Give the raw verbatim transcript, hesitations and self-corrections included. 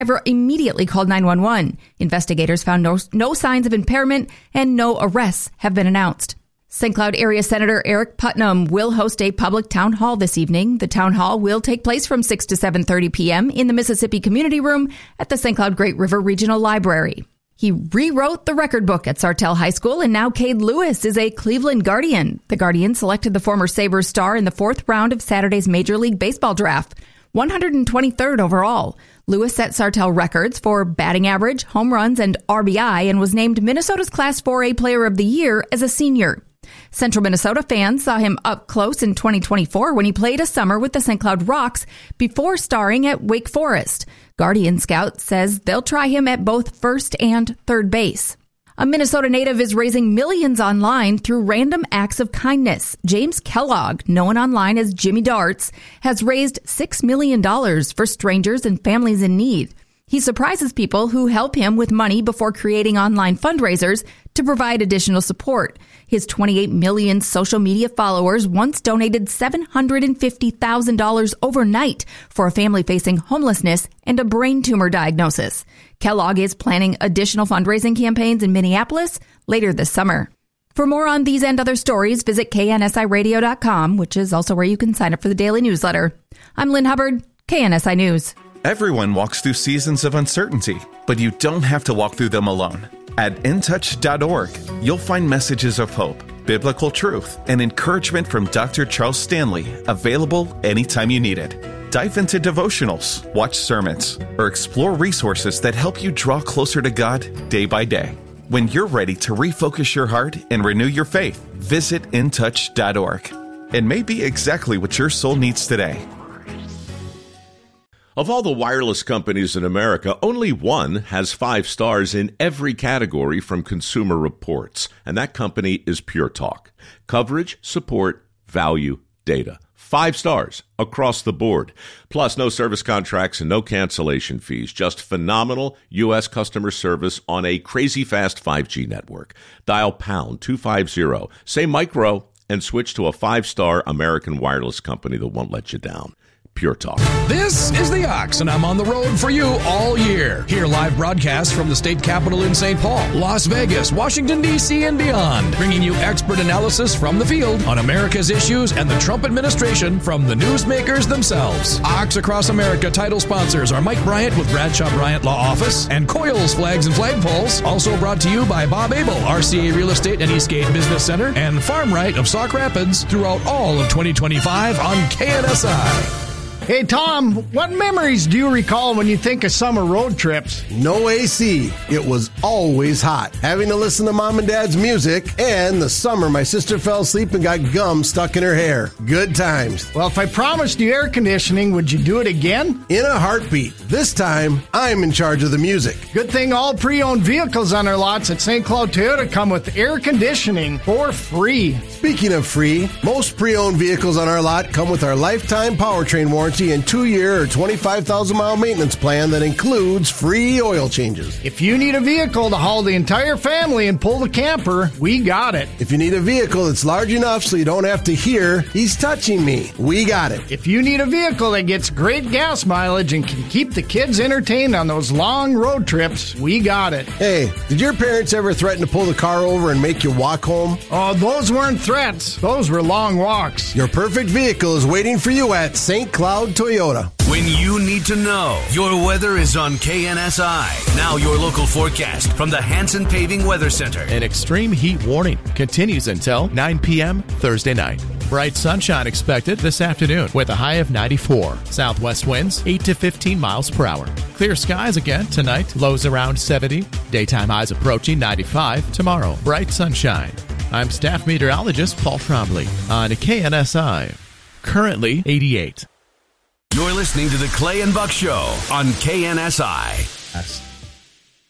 driver immediately called nine one one. Investigators found no, no signs of impairment and no arrests have been announced. Saint Cloud Area Senator Eric Putnam will host a public town hall this evening. The town hall will take place from six to seven thirty p.m. in the Mississippi Community Room at the Saint Cloud Great River Regional Library. He rewrote the record book at Sartell High School, and now Cade Lewis is a Cleveland Guardian. The Guardian selected the former Sabres star in the fourth round of Saturday's Major League Baseball draft, one hundred twenty-third overall. Lewis set Sartell records for batting average, home runs, and R B I, and was named Minnesota's Class four A Player of the Year as a senior. Central Minnesota fans saw him up close in twenty twenty-four when he played a summer with the Saint Cloud Rocks before starring at Wake Forest. Guardian Scout says they'll try him at both first and third base. A Minnesota native is raising millions online through random acts of kindness. James Kellogg, known online as Jimmy Darts, has raised six million dollars for strangers and families in need. He surprises people who help him with money before creating online fundraisers to provide additional support. His twenty-eight million social media followers once donated seven hundred fifty thousand dollars overnight for a family facing homelessness and a brain tumor diagnosis. Kellogg is planning additional fundraising campaigns in Minneapolis later this summer. For more on these and other stories, visit K N S I radio dot com, which is also where you can sign up for the daily newsletter. I'm Lynn Hubbard, K N S I News. Everyone walks through seasons of uncertainty, but you don't have to walk through them alone. At in touch dot org, you'll find messages of hope, biblical truth, and encouragement from Doctor Charles Stanley, available anytime you need it. Dive into devotionals, watch sermons, or explore resources that help you draw closer to God day by day. When you're ready to refocus your heart and renew your faith, visit in touch dot org. It may be exactly what your soul needs today. Of all the wireless companies in America, only one has five stars in every category from Consumer Reports, and that company is Pure Talk. Coverage, support, value, data. Five stars across the board. Plus, no service contracts and no cancellation fees. Just phenomenal U S customer service on a crazy fast five G network. Dial pound two fifty, say micro, and switch to a five-star American wireless company that won't let you down. Pure Talk. This is The Ox, and I'm on the road for you all year. Hear live broadcasts from the state capitol in Saint Paul, Las Vegas, Washington, D C, and beyond, bringing you expert analysis from the field on America's issues and the Trump administration from the newsmakers themselves. Ox Across America title sponsors are Mike Bryant with Bradshaw Bryant Law Office and Coyle's Flags and Flagpoles. Also brought to you by Bob Abel, R C A Real Estate and Eastgate Business Center, and Farm Right of Sauk Rapids throughout all of twenty twenty-five on K N S I. Hey, Tom, what memories do you recall when you think of summer road trips? No A C. It was always hot. Having to listen to Mom and Dad's music, and the summer my sister fell asleep and got gum stuck in her hair. Good times. Well, if I promised you air conditioning, would you do it again? In a heartbeat. This time, I'm in charge of the music. Good thing all pre-owned vehicles on our lots at Saint Cloud Toyota come with air conditioning for free. Speaking of free, most pre-owned vehicles on our lot come with our lifetime powertrain warranty and two-year or twenty-five thousand mile maintenance plan that includes free oil changes. If you need a vehicle to haul the entire family and pull the camper, we got it. If you need a vehicle that's large enough so you don't have to hear, he's touching me, we got it. If you need a vehicle that gets great gas mileage and can keep the kids entertained on those long road trips, we got it. Hey, did your parents ever threaten to pull the car over and make you walk home? Oh, those weren't threats. Those were long walks. Your perfect vehicle is waiting for you at Saint Cloud Toyota. When you need to know, your weather is on K N S I. Now your local forecast from the Hanson Paving Weather Center. An extreme heat warning continues until nine p.m. Thursday night. Bright sunshine expected this afternoon with a high of ninety-four. Southwest winds eight to fifteen miles per hour. Clear skies again tonight. Lows around seventy. Daytime highs approaching ninety-five tomorrow. Bright sunshine. I'm staff meteorologist Paul Trombley on K N S I. Currently eighty-eight. You're listening to the Clay and Buck Show on K N S I. Yes.